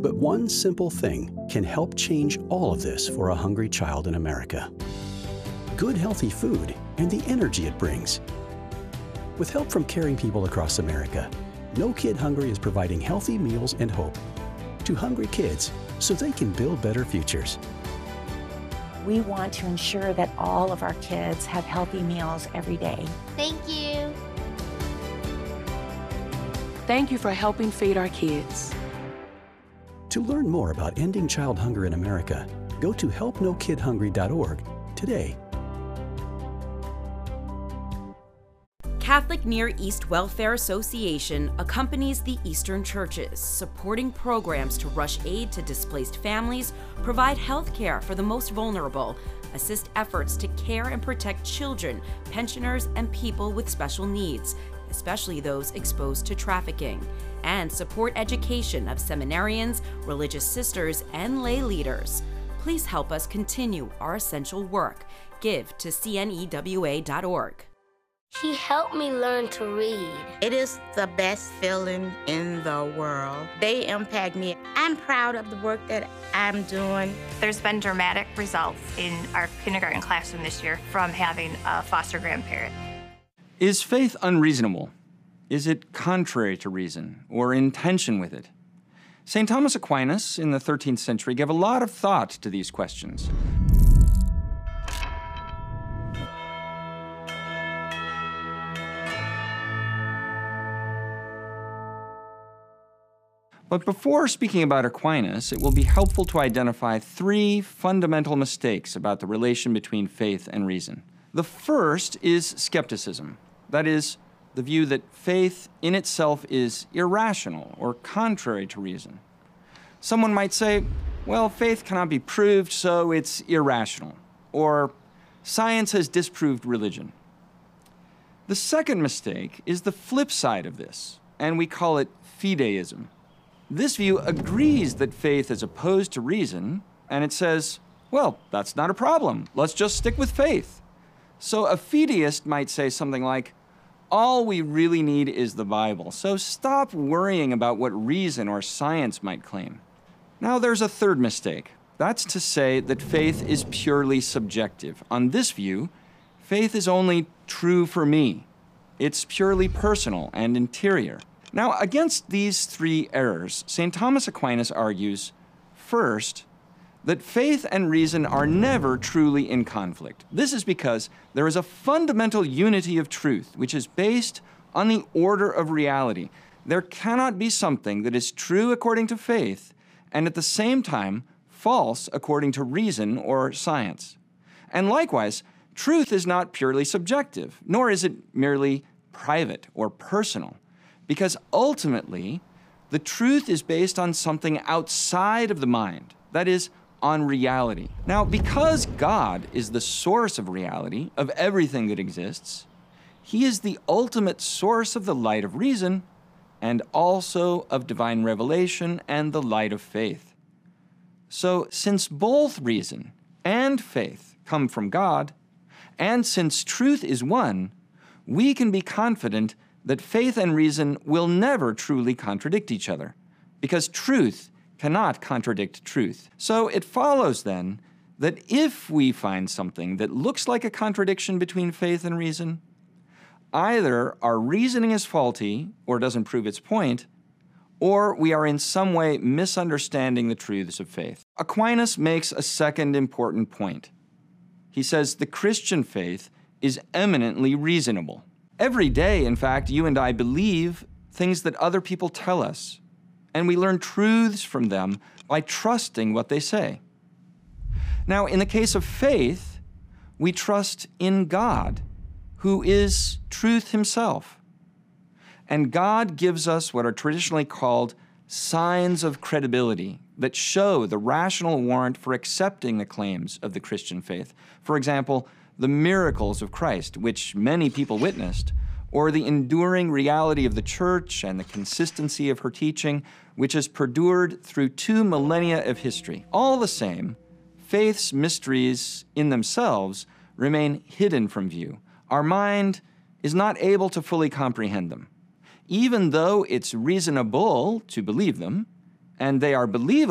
But one simple thing can help change all of this for a hungry child in America. Good, healthy food and the energy it brings. With help from caring people across America, No Kid Hungry is providing healthy meals and hope to hungry kids so they can build better futures. We want to ensure that all of our kids have healthy meals every day. Thank you. Thank you for helping feed our kids. To learn more about ending child hunger in America, go to helpnokidhungry.org today. Catholic Near East Welfare Association accompanies the Eastern churches, supporting programs to rush aid to displaced families, provide health care for the most vulnerable, assist efforts to care and protect children, pensioners, and people with special needs, especially those exposed to trafficking, and support education of seminarians, religious sisters, and lay leaders. Please help us continue our essential work. Give to cnewa.org. He helped me learn to read. It is the best feeling in the world. They impact me. I'm proud of the work that I'm doing. There's been dramatic results in our kindergarten classroom this year from having a foster grandparent. Is faith unreasonable? Is it contrary to reason or in tension with it? St. Thomas Aquinas in the 13th century gave a lot of thought to these questions. But before speaking about Aquinas, it will be helpful to identify three fundamental mistakes about the relation between faith and reason. The first is skepticism. That is, the view that faith in itself is irrational or contrary to reason. Someone might say, well, faith cannot be proved, so it's irrational. Or, science has disproved religion. The second mistake is the flip side of this, and we call it fideism. This view agrees that faith is opposed to reason, and it says, well, that's not a problem. Let's just stick with faith. So a fideist might say something like, all we really need is the Bible, so stop worrying about what reason or science might claim. Now there's a third mistake. That's to say that faith is purely subjective. On this view, faith is only true for me. It's purely personal and interior. Now, against these three errors, St. Thomas Aquinas argues, first, that faith and reason are never truly in conflict. This is because there is a fundamental unity of truth, which is based on the order of reality. There cannot be something that is true according to faith and at the same time false according to reason or science. And likewise, truth is not purely subjective, nor is it merely private or personal. Because ultimately, the truth is based on something outside of the mind, that is, on reality. Now, because God is the source of reality, of everything that exists, He is the ultimate source of the light of reason and also of divine revelation and the light of faith. So, since both reason and faith come from God, and since truth is one, we can be confident that faith and reason will never truly contradict each other, because truth cannot contradict truth. So it follows then that if we find something that looks like a contradiction between faith and reason, either our reasoning is faulty or doesn't prove its point, or we are in some way misunderstanding the truths of faith. Aquinas makes a second important point. He says the Christian faith is eminently reasonable. Every day, in fact, you and I believe things that other people tell us, and we learn truths from them by trusting what they say. Now, in the case of faith, we trust in God, who is truth himself. And God gives us what are traditionally called signs of credibility that show the rational warrant for accepting the claims of the Christian faith. For example, the miracles of Christ, which many people witnessed, or the enduring reality of the Church and the consistency of her teaching, which has perdured through 2 millennia of history. All the same, faith's mysteries in themselves remain hidden from view. Our mind is not able to fully comprehend them, even though it's reasonable to believe them, and they are believable